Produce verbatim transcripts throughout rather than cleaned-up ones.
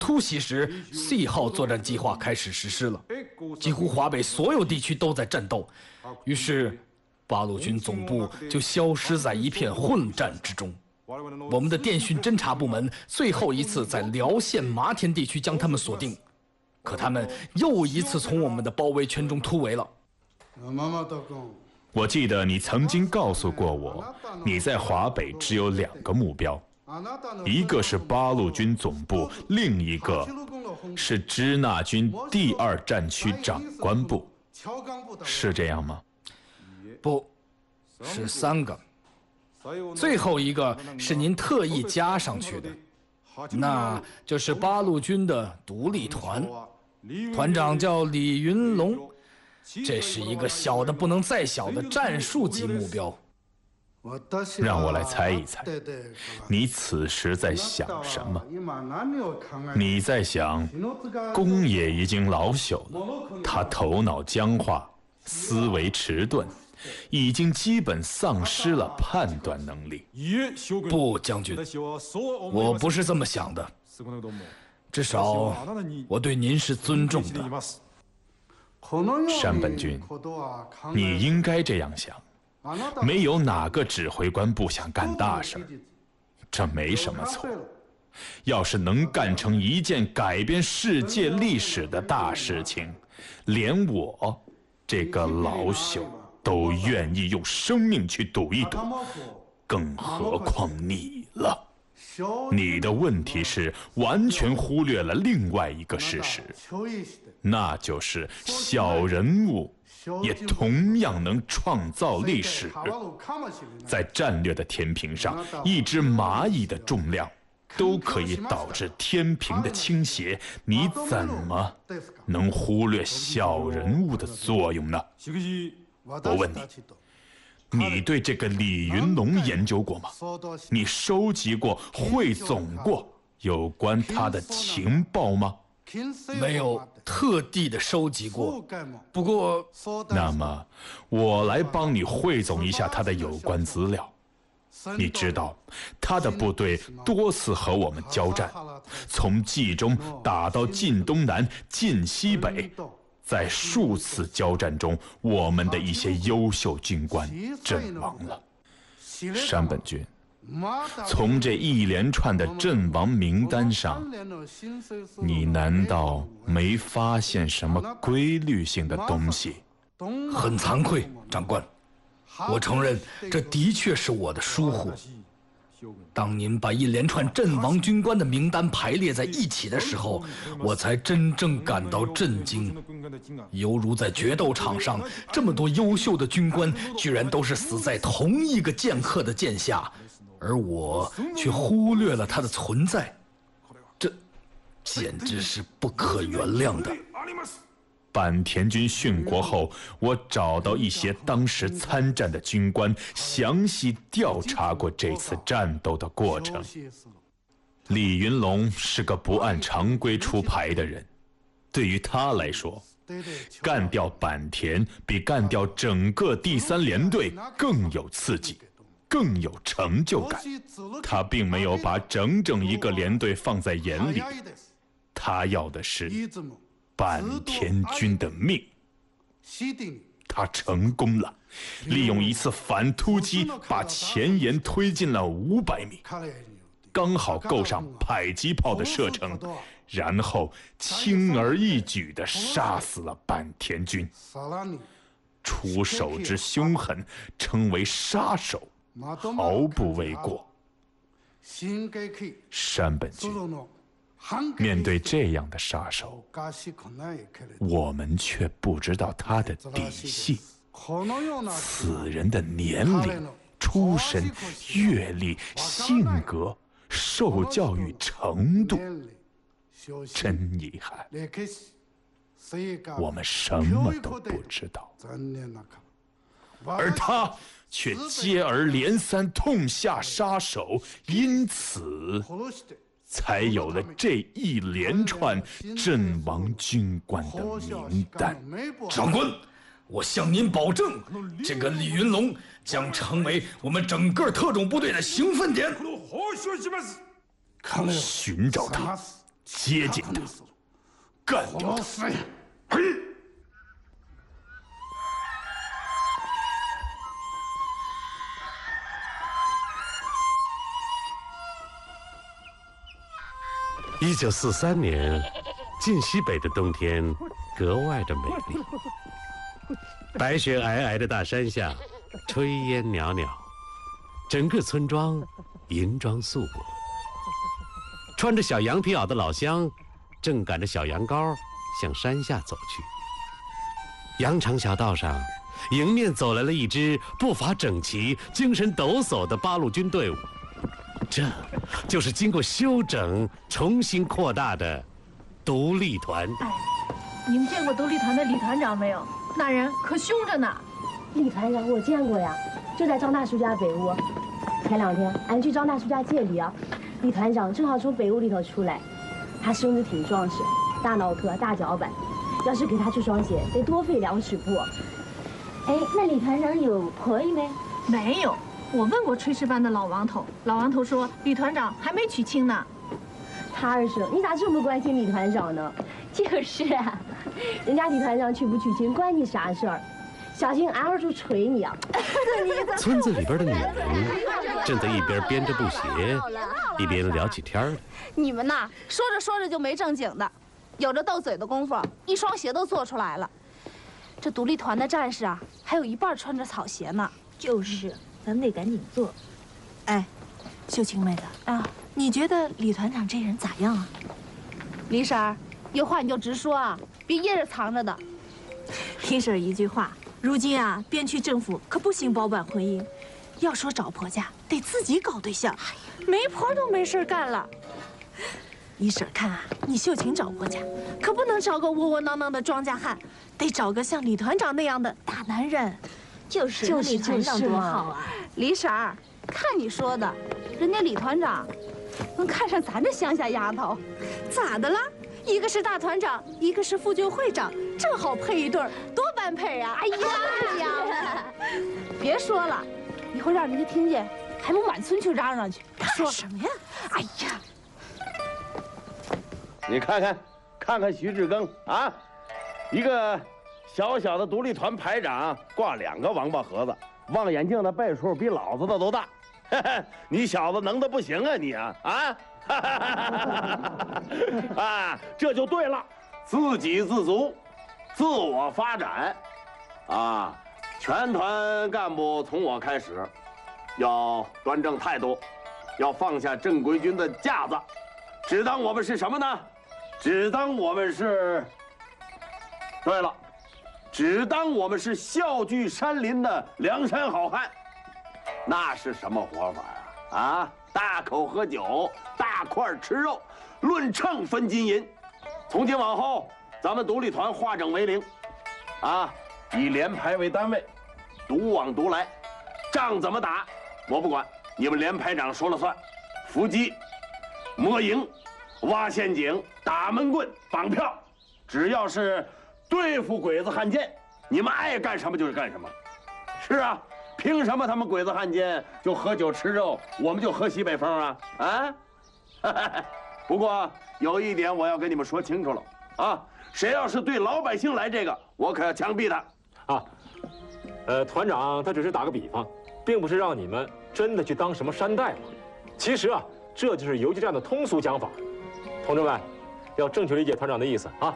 突袭时 C 号作战计划开始实施了，几乎华北所有地区都在战斗，于是八路军总部就消失在一片混战之中。我们的电讯侦察部门最后一次在辽县麻田地区将他们锁定，可他们又一次从我们的包围圈中突围了。 我记得你曾经告诉过我，你在华北只有两个目标，一个是八路军总部，另一个是支那军第二战区长官部，是这样吗？ 不，是三个。最后一个是您特意加上去的，那就是八路军的独立团，团长叫李云龙，这是一个小的不能再小的战术级目标。 让我来猜一猜，你此时在想什么？你在想，宫野已经老朽了，他头脑僵化，思维迟钝，已经基本丧失了判断能力。 不，将军，我不是这么想的，至少我对您是尊重的。 山本君，你应该这样想，没有哪个指挥官不想干大事，这没什么错。要是能干成一件改变世界历史的大事情，连我这个老朽都愿意用生命去赌一赌，更何况你了。你的问题是完全忽略了另外一个事实，那就是小人物也同样能创造历史。在战略的天平上，一只蚂蚁的重量都可以导致天平的倾斜，你怎么能忽略小人物的作用呢？我问你，你对这个李云龙研究过吗？你收集过、汇总过有关他的情报吗？ 没有特地的收集过，不过， 那么我来帮你汇总一下他的有关资料。你知道，他的部队多次和我们交战，从冀中打到晋东南、晋西北。在数次交战中，我们的一些优秀军官阵亡了。山本君，从这一连串的阵亡名单上，你难道没发现什么规律性的东西？ 很惭愧，长官，我承认这的确是我的疏忽。当您把一连串阵亡军官的名单排列在一起的时候，我才真正感到震惊，犹如在决斗场上，这么多优秀的军官居然都是死在同一个剑客的剑下，而我却忽略了他的存在，这简直是不可原谅的。 坂田军殉国后，我找到一些当时参战的军官，详细调查过这次战斗的过程。李云龙是个不按常规出牌的人，对于他来说，干掉坂田比干掉整个第三联队更有刺激，更有成就感。他并没有把整整一个联队放在眼里，他要的是坂田军的命。他成功了，利用一次反突击把前沿推进了五百米，刚好够上迫击炮的射程，然后轻而易举地杀死了坂田军。出手之凶狠，称为杀手，毫不为过。山本君，面对这样的杀手，我们却不知道他的底细。此人的年龄、出身、阅历、性格、受教育程度，真遗憾，我们什么都不知道。而他却接二连三痛下杀手，因此才有了这一连串阵亡军官的名单。 长官，我向您保证，这个李云龙将成为我们整个特种部队的兴奋点。 寻找他， 接近他，干掉他！ 一九四三年，晋西北的冬天格外的美丽。白雪皑皑的大山下，炊烟袅袅，整个村庄银装素裹。穿着小羊皮袄的老乡，正赶着小羊羔向山下走去。羊肠小道上，迎面走来了一支步伐整齐、精神抖擞的八路军队伍。这就是经过修整、重新扩大的独立团。 哎，你们见过独立团的李团长没有？那人可凶着呢。 李团长我见过呀，就在张大叔家北屋。前两天俺去张大叔家借礼啊，李团长正好从北屋里头出来。他身子挺壮实，大脑壳、大脚板，要是给他出双鞋，得多费两尺布。 哎，那李团长有婆姨没？ 没有。我问过炊事班的老王头，老王头说李团长还没娶亲呢。 他二婶，你咋这么关心李团长呢？ 就是啊， 人家李团长娶不娶亲关你啥事儿？小心俺二叔捶你啊！ 村子里边的女人正在一边编着布鞋，一边聊起天儿。 你们呐，说着说着就没正经的，有着斗嘴的功夫，一双鞋都做出来了。这独立团的战士啊，还有一半穿着草鞋呢。 就是。咱们得赶紧做。哎，秀清妹子啊，你觉得李团长这人咋样啊？ 李婶儿，有话你就直说啊，别掖着藏着的。 李婶儿一句话，如今啊，边区政府可不兴包办婚姻，要说找婆家，得自己搞对象，媒婆都没事干了。李婶儿看啊，你秀琴找婆家，可不能找个窝窝囊囊的庄稼汉，得找个像李团长那样的大男人。 就是就是李团长多好啊！ 李婶儿，看你说的，人家李团长能看上咱这乡下丫头， 咋的了？一个是大团长，一个是妇救会长，正好配一对儿，多般配啊！ 哎呀呀，别说了，一会儿让人家听见，还不满村去嚷嚷去。 说什么呀？ 哎呀， 你看看，看看徐志庚啊，一个。小小的独立团排长挂两个王八盒子，望远镜的倍数比老子的都大。你小子能的不行啊你啊啊！啊，这就对了，自给自足，自我发展。啊，全团干部从我开始，要端正态度，要放下正规军的架子，只当我们是什么呢？只当我们是……对了。只当我们是笑聚山林的梁山好汉，那是什么活法啊？啊，大口喝酒，大块吃肉，论秤分金银。从今往后，咱们独立团化整为零，啊，以连排为单位，独往独来，仗怎么打我不管，你们连排长说了算。伏击、摸营、挖陷阱、打闷棍、绑票，只要是。对付鬼子汉奸，你们爱干什么就是干什么。是啊，凭什么他们鬼子汉奸就喝酒吃肉，我们就喝西北风啊？啊！不过有一点我要跟你们说清楚了啊，谁要是对老百姓来这个，我可要枪毙他。 啊，呃，团长他只是打个比方，并不是让你们真的去当什么山大夫。其实啊，这就是游击战的通俗讲法。同志们，要正确理解团长的意思啊。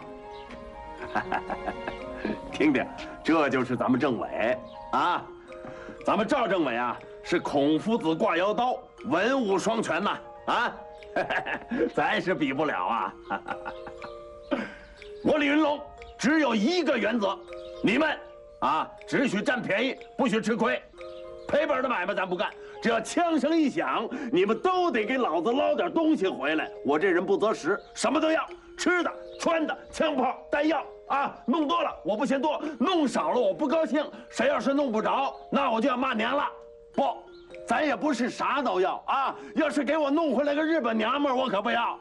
听听，这就是咱们政委啊！咱们赵政委啊，是孔夫子挂腰刀，文武双全呐！啊，咱是比不了啊！我李云龙只有一个原则，你们啊，只许占便宜，不许吃亏，赔本的买卖咱不干。只要枪声一响，你们都得给老子捞点东西回来。我这人不择食，什么都要，吃的、穿的、枪炮、弹药。啊，弄多了我不嫌多，弄少了我不高兴。谁要是弄不着，那我就要骂娘了。不，咱也不是啥都要啊。要是给我弄回来个日本娘们儿，我可不要。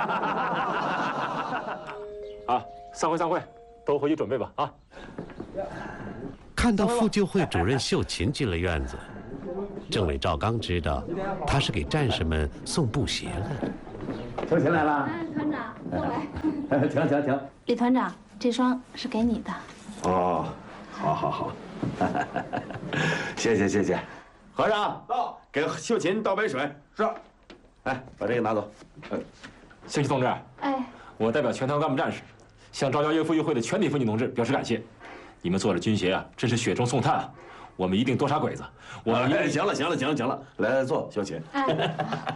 啊，散会散会，都回去准备吧啊。 看到妇救会主任秀琴进了院子，政委赵刚知道他是给战士们送布鞋来了。 秀琴来了。 哎，团长。 过来。 停停停！ 李团长，这双是给你的。 哦，好，好，好，谢谢，谢谢。和尚到，给秀琴倒杯水。是。哎，把这个拿走。 呃，秀琴同志。 哎。 我代表全团干部战士，向招标岳父议会的全体妇女同志表示感谢。你们做的军鞋啊，真是雪中送炭啊！我们一定多杀鬼子。我们、 哎、行了，行了，行了，行了，来坐，秀琴。哎、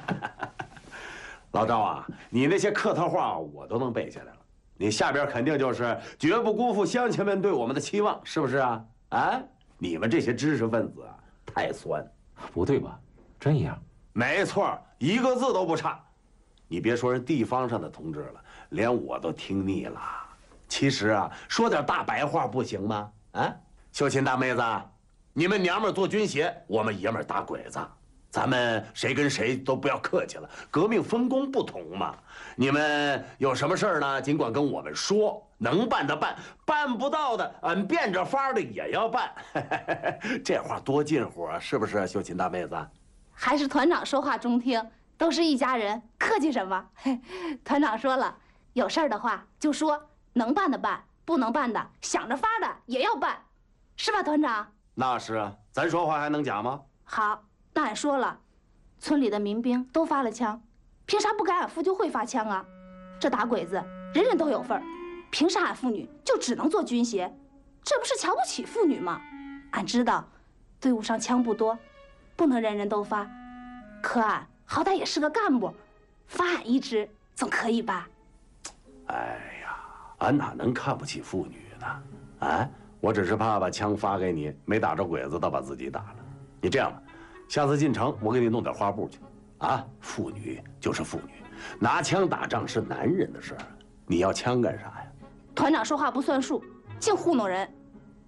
老赵啊，你那些客套话我都能背下来了。你下边肯定就是绝不辜负乡亲们对我们的期望，是不是啊？啊，你们这些知识分子啊，太酸。 不对吧？真一样。 没错，一个字都不差。你别说人地方上的同志了，连我都听腻了。其实啊，说点大白话不行吗？啊，秀琴大妹子，你们娘们做军鞋，我们爷们打鬼子，咱们谁跟谁都不要客气了。革命分工不同嘛，你们有什么事儿呢？尽管跟我们说，能办的办，办不到的，俺变着法的也要办。这话多近乎啊，是不是，秀琴大妹子？ 还是团长说话中听。都是一家人，客气什么？团长说了，有事儿的话就说，能办的办，不能办的想着法的也要办，是吧，团长？ 那是啊，咱说话还能假吗？ 好，那俺说了，村里的民兵都发了枪，凭啥不给俺妇救会发枪啊？这打鬼子人人都有份儿，凭啥俺妇女就只能做军鞋？这不是瞧不起妇女吗？俺知道，队伍上枪不多，不能人人都发，可俺。好歹也是个干部，发俺一支总可以吧？ 哎呀，俺哪能看不起妇女呢？啊，我只是怕把枪发给你，没打着鬼子，倒把自己打了。你这样吧，下次进城我给你弄点花布去。啊，妇女就是妇女，拿枪打仗是男人的事儿，你要枪干啥呀？ 团长说话不算数，净糊弄人。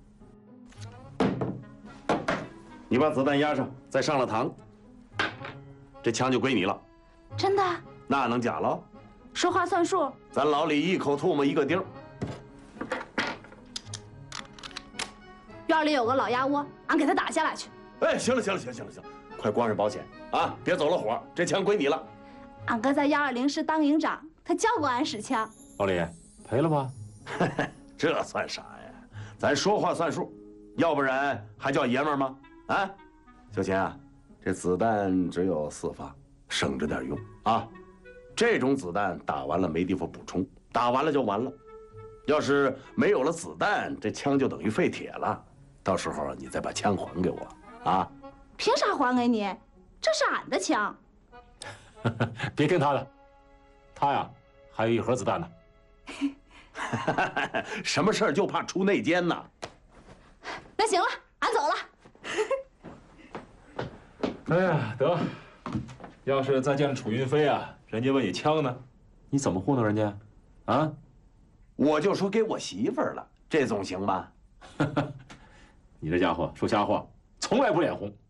你把子弹压上，再上了膛。这枪就归你了， 真的？ 那能假了？ 说话算数。 咱老李一口唾沫一个钉。 院里有个老鸭窝，俺给他打下来去。 哎，行了，行了，行行了行，快关上保险啊！别走了火，这枪归你了。 俺哥在幺二零师当营长，他教过俺使枪。 老李，赔了吧？ 这算啥呀？咱说话算数，要不然还叫爷们儿吗？啊，小琴啊。这子弹只有四发，省着点用啊！这种子弹打完了没地方补充，打完了就完了。要是没有了子弹，这枪就等于废铁了。到时候你再把枪还给我啊！ 凭啥还给你？这是俺的枪。 别听他的，他呀还有一盒子弹呢。 什么事儿就怕出内奸呢？ 那行了，俺走了。 哎呀，得，要是再见了楚云飞啊，人家问你枪呢，你怎么糊弄人家？啊？ 我就说给我媳妇儿了，这总行吧？ 你这家伙说瞎话，从来不脸红。